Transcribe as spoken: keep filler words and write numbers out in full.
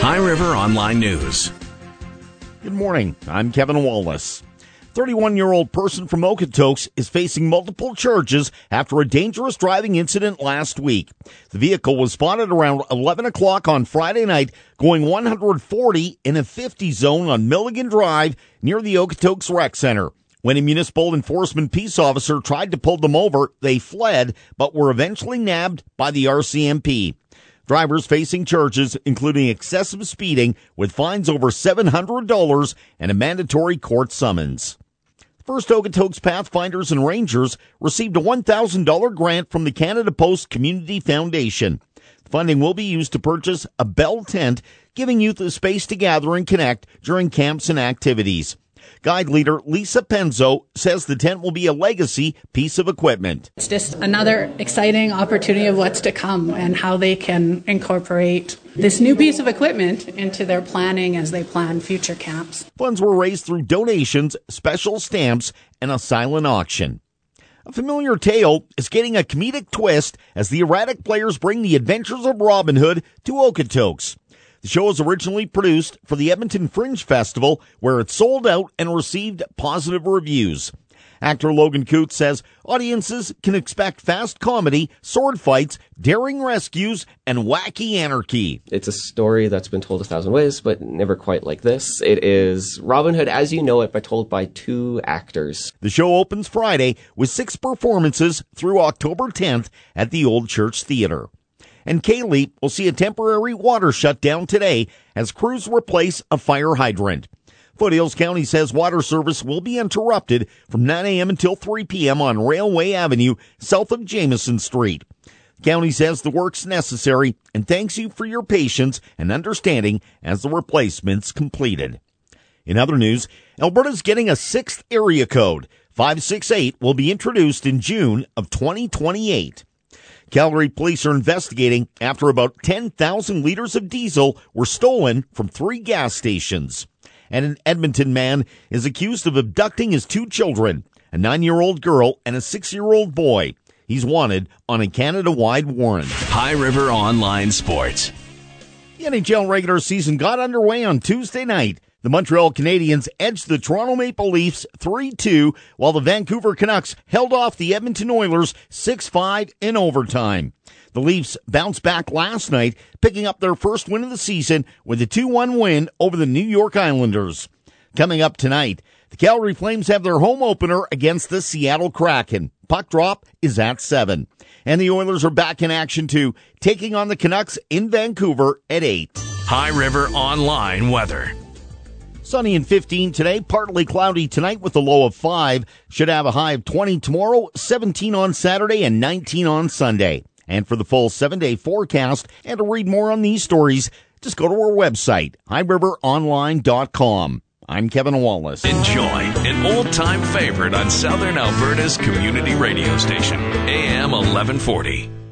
High River Online News. Good morning. I'm Kevin Wallace. thirty-one-year-old person from Okotoks is facing multiple charges after a dangerous driving incident last week. The vehicle was spotted around eleven o'clock on Friday night going one hundred forty in a fifty zone on Milligan Drive near the Okotoks Rec Center. When a municipal enforcement peace officer tried to pull them over, they fled but were eventually nabbed by the R C M P. Drivers facing charges including excessive speeding with fines over seven hundred dollars and a mandatory court summons. First Okotoks Pathfinders and Rangers received a one thousand dollars grant from the Canada Post Community Foundation. The funding will be used to purchase a Bell tent, giving youth a space to gather and connect during camps and activities. Guide leader Lisa Penzo says the tent will be a legacy piece of equipment. It's just another exciting opportunity of what's to come and how they can incorporate this new piece of equipment into their planning as they plan future camps. Funds were raised through donations, special stamps, and a silent auction. A familiar tale is getting a comedic twist as the erratic players bring the adventures of Robin Hood to Okotoks. The show was originally produced for the Edmonton Fringe Festival, where it sold out and received positive reviews. Actor Logan Coote says audiences can expect fast comedy, sword fights, daring rescues, and wacky anarchy. It's a story that's been told a thousand ways, but never quite like this. It is Robin Hood as you know it, but told by two actors. The show opens Friday with six performances through October tenth at the Old Church Theatre. And Kaylee will see a temporary water shutdown today as crews replace a fire hydrant. Foothills County says water service will be interrupted from nine a.m. until three p.m. on Railway Avenue south of Jameson Street. The county says the work's necessary and thanks you for your patience and understanding as the replacement's completed. In other news, Alberta's getting a sixth area code. five six eight will be introduced in June of twenty twenty-eight. Calgary police are investigating after about ten thousand liters of diesel were stolen from three gas stations. And an Edmonton man is accused of abducting his two children, a nine-year-old girl and a six-year-old boy. He's wanted on a Canada-wide warrant. High River Online Sports. The N H L regular season got underway on Tuesday night. The Montreal Canadiens edged the Toronto Maple Leafs three two, while the Vancouver Canucks held off the Edmonton Oilers six five in overtime. The Leafs bounced back last night, picking up their first win of the season with a two one win over the New York Islanders. Coming up tonight, the Calgary Flames have their home opener against the Seattle Kraken. Puck drop is at seven. And the Oilers are back in action too, taking on the Canucks in Vancouver at eight. High River Online weather. Sunny and fifteen today, partly cloudy tonight with a low of five. Should have a high of twenty tomorrow, seventeen on Saturday, and nineteen on Sunday. And for the full seven-day forecast and to read more on these stories, just go to our website, high river online dot com. I'm Kevin Wallace. Enjoy an old-time favorite on Southern Alberta's community radio station, A M eleven forty.